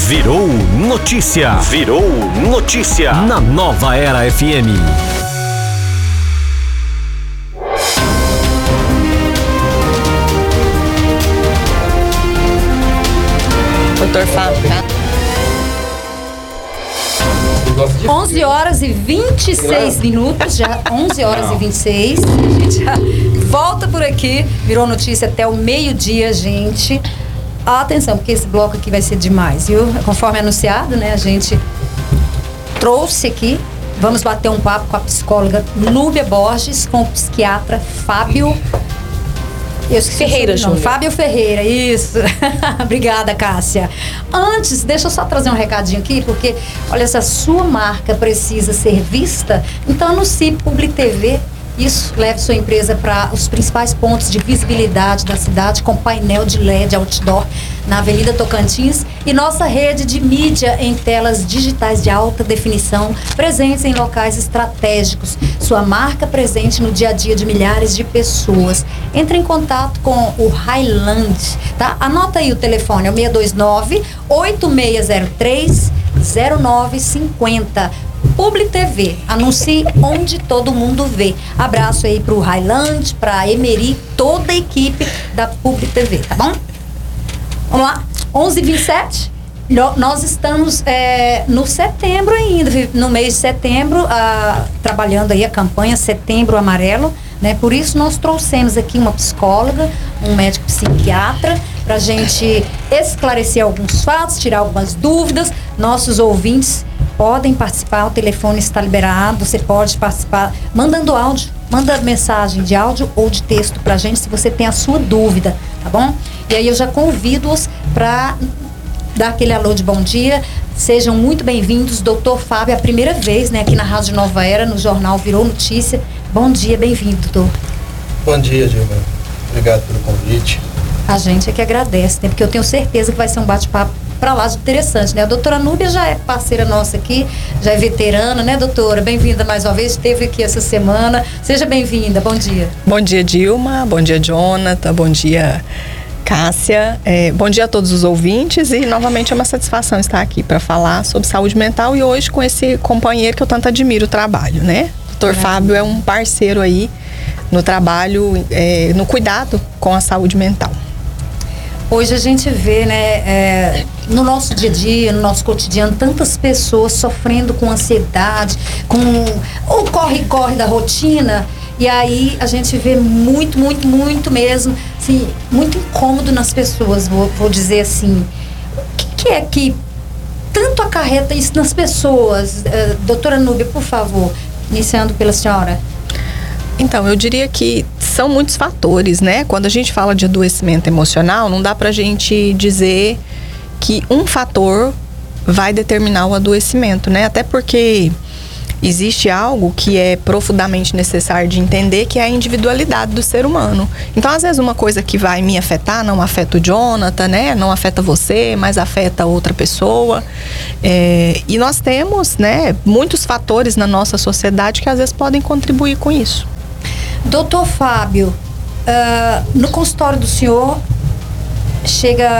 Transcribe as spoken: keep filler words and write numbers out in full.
Virou notícia. Virou notícia. Na Nova Era F M. doutor Fábio. onze horas e vinte e seis minutos, já onze horas e vinte e seis. A gente já volta por aqui. Virou notícia até o meio-dia, gente. Atenção, porque esse bloco aqui vai ser demais, viu? Conforme anunciado, né? A gente trouxe aqui. Vamos bater um papo com a psicóloga Núbia Borges, com o psiquiatra Fábio Eu Ferreira, Júnior. Fábio Ferreira, isso. Obrigada, Cássia. Antes, deixa eu só trazer um recadinho aqui, porque, olha, se a sua marca precisa ser vista, então anuncie Publi T V. Isso, leve sua empresa para os principais pontos de visibilidade da cidade, com painel de L E D outdoor na Avenida Tocantins e nossa rede de mídia em telas digitais de alta definição, presentes em locais estratégicos. Sua marca presente no dia a dia de milhares de pessoas. Entre em contato com o Highland, tá? Anota aí o telefone, é o seis dois nove, oito seis zero três, zero nove cinco zero. Publi T V, anuncie onde todo mundo vê. Abraço aí pro Highland, pra Emery, toda a equipe da Publi T V, tá bom? Vamos lá, onze e vinte e sete. Nós estamos é, no setembro ainda, no mês de setembro, ah, trabalhando aí a campanha Setembro Amarelo, né? Por isso nós trouxemos aqui uma psicóloga, um médico psiquiatra, pra gente esclarecer alguns fatos, tirar algumas dúvidas. Nossos ouvintes podem participar, o telefone está liberado, você pode participar mandando áudio, manda mensagem de áudio ou de texto pra gente se você tem a sua dúvida, tá bom? E aí eu já convido-os para dar aquele alô de bom dia. Sejam muito bem-vindos, doutor Fábio, é a primeira vez, né, aqui na Rádio Nova Era, no jornal Virou Notícia. Bom dia, bem-vindo, doutor. Bom dia, Dilma. Obrigado pelo convite. A gente é que agradece, né, porque eu tenho certeza que vai ser um bate-papo para lá de interessante, né? A doutora Núbia já é parceira nossa aqui, já é veterana, né, doutora? Bem-vinda mais uma vez, esteve aqui essa semana. Seja bem-vinda, bom dia. Bom dia, Dilma, bom dia, Jonathan, bom dia, Cássia. É, bom dia a todos os ouvintes e novamente é uma satisfação estar aqui para falar sobre saúde mental e hoje com esse companheiro que eu tanto admiro o trabalho, né? doutor Fábio é um parceiro aí no trabalho, é, no cuidado com a saúde mental. Hoje a gente vê, né, é, no nosso dia a dia, no nosso cotidiano, tantas pessoas sofrendo com ansiedade, com o corre-corre da rotina, e aí a gente vê muito, muito, muito mesmo, assim, muito incômodo nas pessoas, vou, vou dizer assim. O que, que é que tanto acarreta isso nas pessoas? Uh, doutora Núbia, por favor, iniciando pela senhora. Então, eu diria que são muitos fatores, né? Quando a gente fala de adoecimento emocional, não dá pra gente dizer que um fator vai determinar o adoecimento, né? Até porque existe algo que é profundamente necessário de entender, que é a individualidade do ser humano. Então, às vezes, uma coisa que vai me afetar não afeta o Jonathan, né? Não afeta você, mas afeta outra pessoa. É, e nós temos, né, muitos fatores na nossa sociedade que às vezes podem contribuir com isso. Doutor Fábio, uh, no consultório do senhor chega